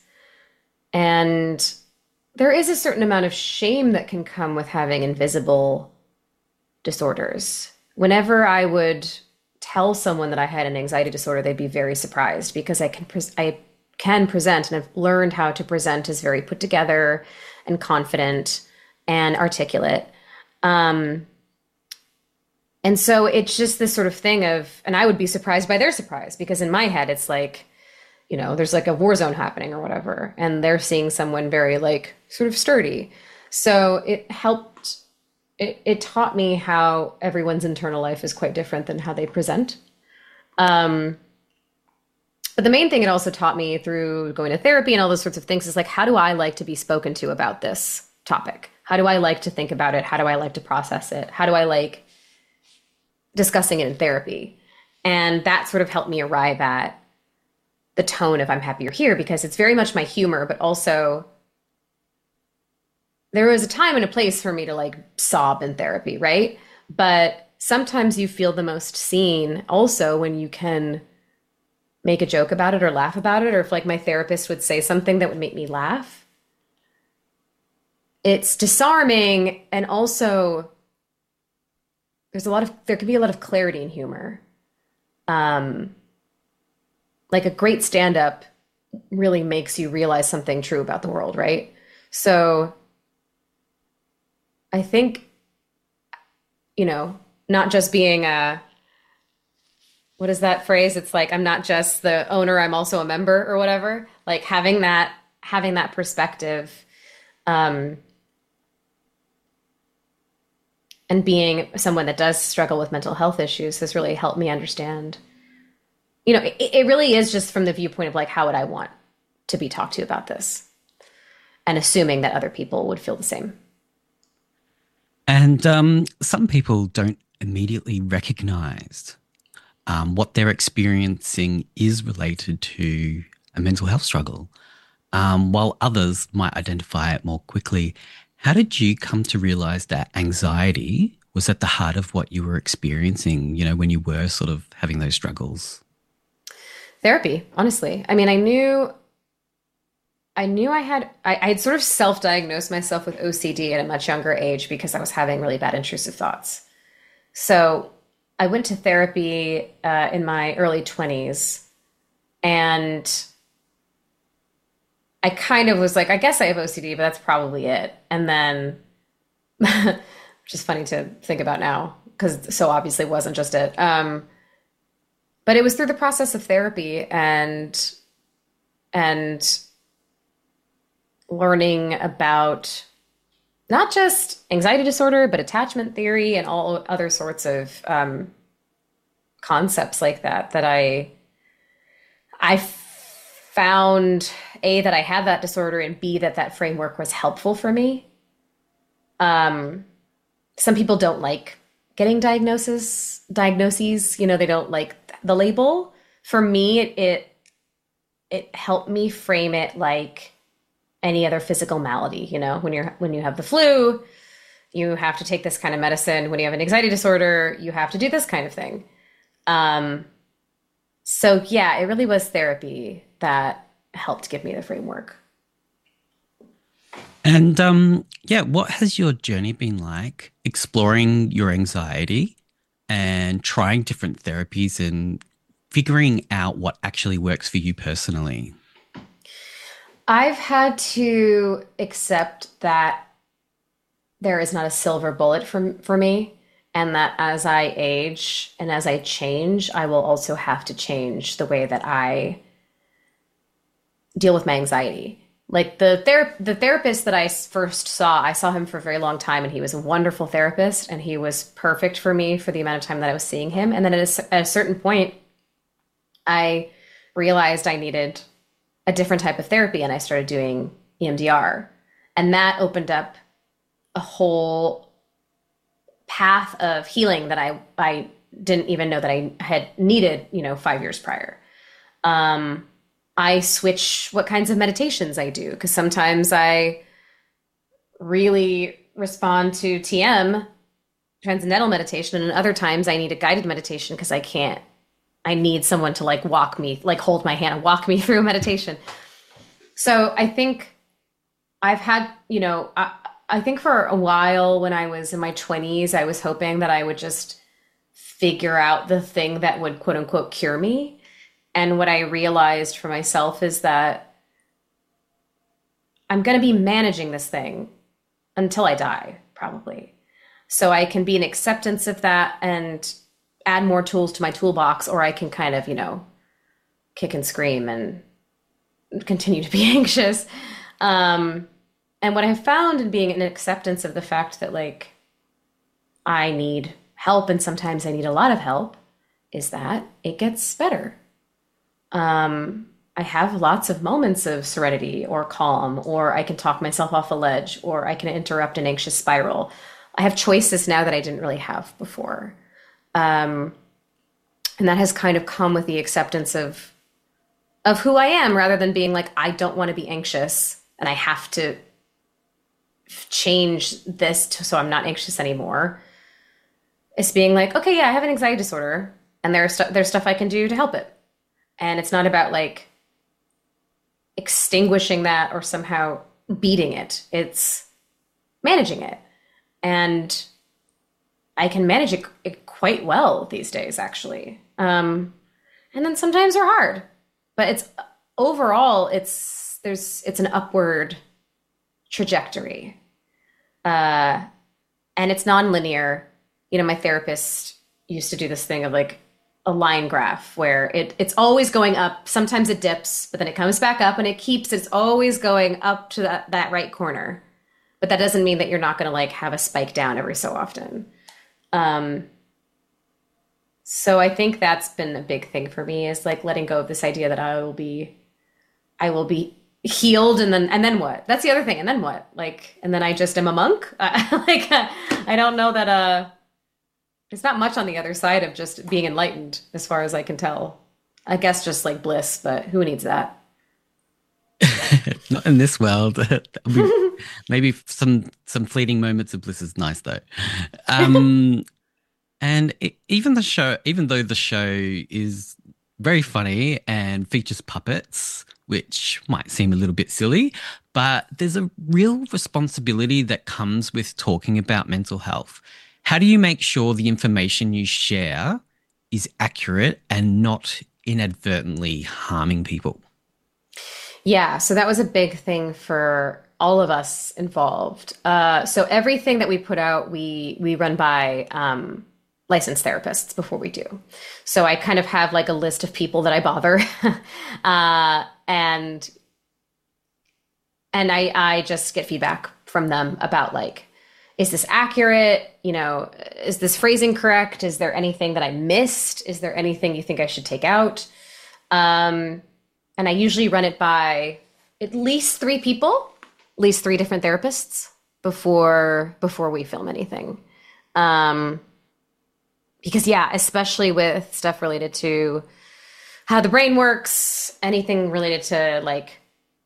And there is a certain amount of shame that can come with having invisible disorders. Whenever I would tell someone that I had an anxiety disorder, they'd be very surprised, because I can pre- I can present, and I've learned how to present as very put together and confident and articulate. Um, And so it's just this sort of thing of, and I would be surprised by their surprise, because in my head, it's like, you know, there's like a war zone happening or whatever, and they're seeing someone very like sort of sturdy. So it helped, it, it taught me how everyone's internal life is quite different than how they present. Um, but the main thing it also taught me through going to therapy and all those sorts of things is like, how do I like to be spoken to about this topic? How do I like to think about it? How do I like to process it? How do I like discussing it in therapy? And that sort of helped me arrive at the tone of I'm happy you're here, because it's very much my humor, but also there was a time and a place for me to like sob in therapy, right? But sometimes you feel the most seen also when you can make a joke about it or laugh about it, or if like my therapist would say something that would make me laugh. It's disarming, and also there's a lot of, there can be a lot of clarity in humor. Um, like a great stand-up really makes you realize something true about the world, right? So I think, you know, not just being a, what is that phrase? It's like, I'm not just the owner, I'm also a member or whatever. Like having that, having that perspective, um, and being someone that does struggle with mental health issues has really helped me understand, you know, it, it really is just from the viewpoint of like, how would I want to be talked to about this? And assuming that other people would feel the same. And um, some people don't immediately recognize um, what they're experiencing is related to a mental health struggle, um, while others might identify it more quickly. How did you come to realize that anxiety was at the heart of what you were experiencing, you know, when you were sort of having those struggles? Therapy, honestly. I mean, I knew I knew I had, I, I had sort of self-diagnosed myself with O C D at a much younger age because I was having really bad intrusive thoughts. So I went to therapy uh, in my early twenties, and I kind of was like, I guess I have O C D, but that's probably it. And then, which is funny to think about now, because so obviously it wasn't just it. Um, but it was through the process of therapy and, and learning about not just anxiety disorder, but attachment theory and all other sorts of um, concepts like that, that I, I found A, that I had that disorder, and B, that that framework was helpful for me. Um, some people don't like getting diagnoses, diagnoses, you know, they don't like the label. For me, it, it, it helped me frame it like any other physical malady. You know, when you're, when you have the flu, you have to take this kind of medicine. When you have an anxiety disorder, you have to do this kind of thing. Um, so yeah, it really was therapy that helped give me the framework. And um, yeah, what has your journey been like exploring your anxiety and trying different therapies and figuring out what actually works for you personally? I've had to accept that there is not a silver bullet for, for me, and that as I age and as I change, I will also have to change the way that I deal with my anxiety. Like the ther- the therapist that I first saw, I saw him for a very long time, and he was a wonderful therapist, and he was perfect for me for the amount of time that I was seeing him. And then at a, at a certain point, I realized I needed a different type of therapy, and I started doing E M D R. And that opened up a whole path of healing that I, I didn't even know that I had needed, you know, five years prior. Um, I switch what kinds of meditations I do, because sometimes I really respond to T M, transcendental meditation, and other times I need a guided meditation because I can't, I need someone to like walk me, like hold my hand and walk me through meditation. So I think I've had, you know, I, I think for a while when I was in my twenties, I was hoping that I would just figure out the thing that would quote unquote cure me. And what I realized for myself is that I'm going to be managing this thing until I die, probably. So I can be in acceptance of that and add more tools to my toolbox, or I can kind of, you know, kick and scream and continue to be anxious. Um, and what I've found in being an acceptance of the fact that, like, I need help and sometimes I need a lot of help is that it gets better. Um, I have lots of moments of serenity or calm, or I can talk myself off a ledge, or I can interrupt an anxious spiral. I have choices now that I didn't really have before. Um, and that has kind of come with the acceptance of, of who I am, rather than being like, I don't want to be anxious and I have to change this to, so I'm not anxious anymore. It's being like, okay, yeah, I have an anxiety disorder and there's, st- there's stuff I can do to help it. And it's not about like extinguishing that or somehow beating it. It's managing it. And I can manage it, it quite well these days, actually. Um, and then sometimes they're hard, but it's overall, it's, there's, it's an upward trajectory. Uh, and it's nonlinear. You know, my therapist used to do this thing of like a line graph where it it's always going up. Sometimes it dips, but then it comes back up and it keeps, it's always going up to that, that right corner. But that doesn't mean that you're not going to like have a spike down every so often. Um, so I think that's been a big thing for me, is like letting go of this idea that I will be, I will be healed. And then, and then what? That's the other thing. And then what? Like, and then I just am a monk. Uh, like, uh, I don't know that, uh, there's not much on the other side of just being enlightened, as far as I can tell. I guess just like bliss, but who needs that? Not in this world. Maybe some some fleeting moments of bliss is nice, though. Um, and it, even the show, even though the show is very funny and features puppets, which might seem a little bit silly, but there's a real responsibility that comes with talking about mental health. How do you make sure the information you share is accurate and not inadvertently harming people? Yeah, so that was a big thing for all of us involved. Uh, so everything that we put out, we we run by um, licensed therapists before we do. So I kind of have like a list of people that I bother, uh, and and I I just get feedback from them about like, is this accurate? You know, is this phrasing correct? Is there anything that I missed? Is there anything you think I should take out? Um, and I usually run it by at least three people, at least three different therapists before before we film anything. Um, because yeah, especially with stuff related to how the brain works, anything related to like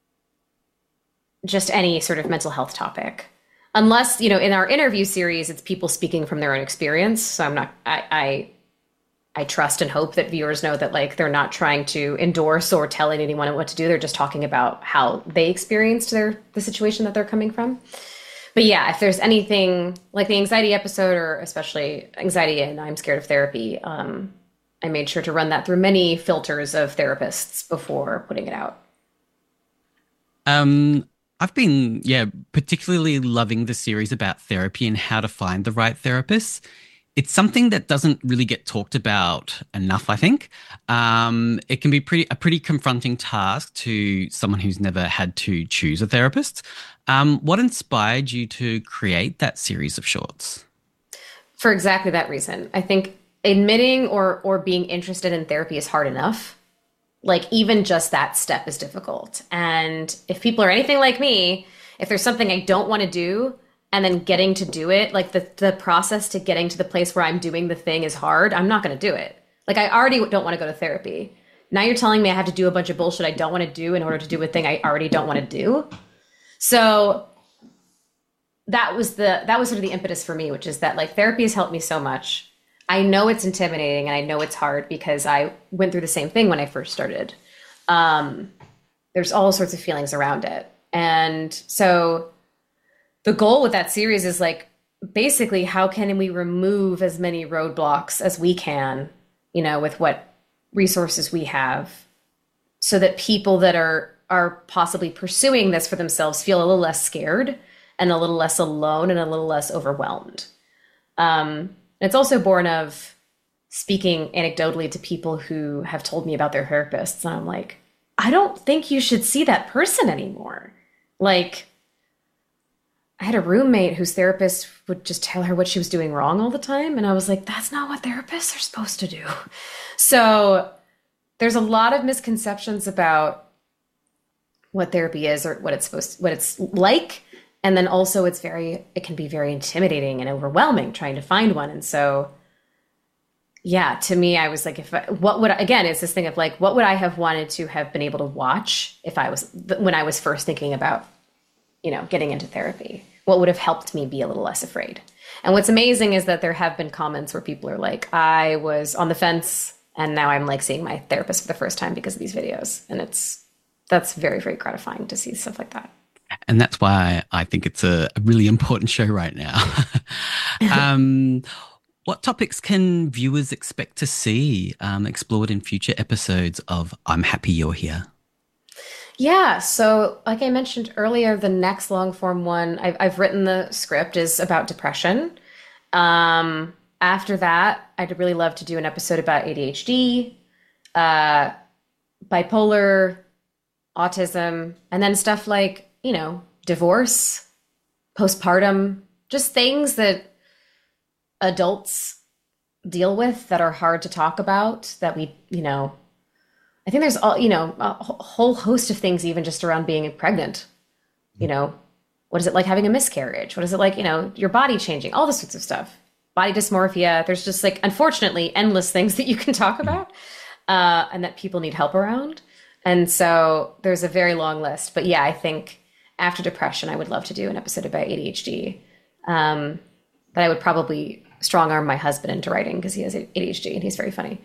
just any sort of mental health topic. Unless, you know, in our interview series, it's people speaking from their own experience. So I'm not, I, I, I trust and hope that viewers know that like they're not trying to endorse or tell anyone what to do. They're just talking about how they experienced their the situation that they're coming from. But yeah, if there's anything like the anxiety episode, or especially anxiety and I'm scared of therapy, um, I made sure to run that through many filters of therapists before putting it out. Um. I've been, yeah, particularly loving the series about therapy and how to find the right therapist. It's something that doesn't really get talked about enough, I think. Um, it can be pretty a pretty confronting task to someone who's never had to choose a therapist. Um, what inspired you to create that series of shorts? For exactly that reason. I think admitting or or being interested in therapy is hard enough. Like even just that step is difficult. And if people are anything like me, if there's something I don't want to do and then getting to do it, like the, the process to getting to the place where I'm doing the thing is hard, I'm not going to do it. Like I already don't want to go to therapy. Now you're telling me I have to do a bunch of bullshit I don't want to do in order to do a thing I already don't want to do. So that was the, that was sort of the impetus for me, which is that like therapy has helped me so much. I know it's intimidating and I know it's hard because I went through the same thing when I first started. Um, there's all sorts of feelings around it. And so the goal with that series is like, basically, how can we remove as many roadblocks as we can, you know, with what resources we have, so that people that are, are possibly pursuing this for themselves feel a little less scared and a little less alone and a little less overwhelmed. Um, it's also born of speaking anecdotally to people who have told me about their therapists. And I'm like, I don't think you should see that person anymore. Like, I had a roommate whose therapist would just tell her what she was doing wrong all the time. And I was like, that's not what therapists are supposed to do. So there's a lot of misconceptions about what therapy is or what it's supposed to, what it's like. And then also it's very, it can be very intimidating and overwhelming trying to find one. And so, yeah, to me, I was like, if I, what would, again, it's this thing of like, what would I have wanted to have been able to watch if I was, when I was first thinking about, you know, getting into therapy? What would have helped me be a little less afraid? And what's amazing is that there have been comments where people are like, I was on the fence and now I'm like seeing my therapist for the first time because of these videos. And it's, that's very, very gratifying to see stuff like that. And that's why I think it's a, a really important show right now. um, what topics can viewers expect to see um, explored in future episodes of I'm Happy You're Here? Yeah, so like I mentioned earlier, the next long form one, I've, I've written the script, is about depression. Um, after that, I'd really love to do an episode about A D H D, uh, bipolar, autism, and then stuff like, you know, divorce, postpartum, just things that adults deal with that are hard to talk about, that we, you know, I think there's all, you know, a whole host of things, even just around being pregnant. You know, what is it like having a miscarriage? What is it like, you know, your body changing, all this sorts of stuff, body dysmorphia. There's just like, unfortunately, endless things that you can talk about uh, and that people need help around. And so there's a very long list. But yeah, I think after depression, I would love to do an episode about A D H D. Um, but I would probably strong arm my husband into writing because he has A D H D and he's very funny.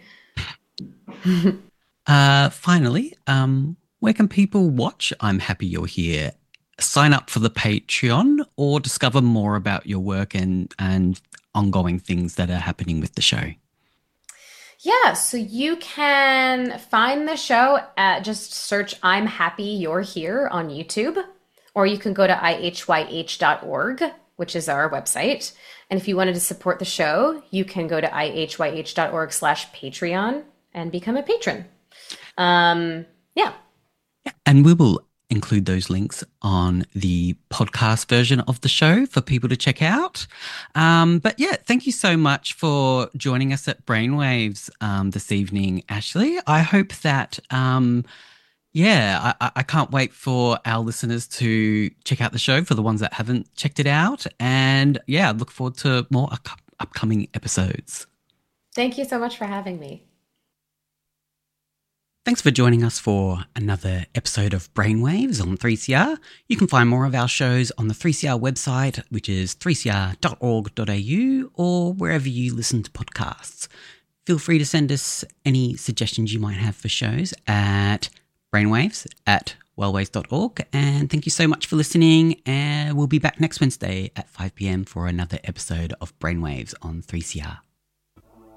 Uh, finally, um, where can people watch I'm Happy You're Here? Sign up for the Patreon or discover more about your work and, and ongoing things that are happening with the show? Yeah, so you can find the show at, just search I'm Happy You're Here on YouTube, or you can go to I H Y H dot org, which is our website. And if you wanted to support the show, you can go to I H Y H dot org slash Patreon and become a patron. Um, yeah. And we will include those links on the podcast version of the show for people to check out. Um, but yeah, thank you so much for joining us at Brainwaves um, this evening, Ashley. I hope that, um, yeah, I, I can't wait for our listeners to check out the show, for the ones that haven't checked it out. And yeah, I look forward to more up- upcoming episodes. Thank you so much for having me. Thanks for joining us for another episode of Brainwaves on three C R. You can find more of our shows on the three C R website, which is three c r dot org dot a u, or wherever you listen to podcasts. Feel free to send us any suggestions you might have for shows at brainwaves at wellways dot org. And thank you so much for listening. And we'll be back next Wednesday at five p.m. for another episode of Brainwaves on three C R.